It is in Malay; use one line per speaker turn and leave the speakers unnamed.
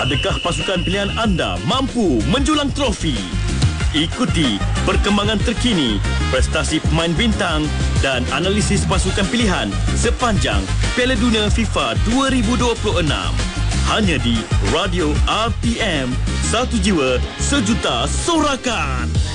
Adakah pasukan pilihan anda mampu menjulang trofi? Ikuti perkembangan terkini, prestasi pemain bintang dan analisis pasukan pilihan sepanjang Piala Dunia FIFA 2026. Hanya di Radio RTM, satu jiwa sejuta sorakan.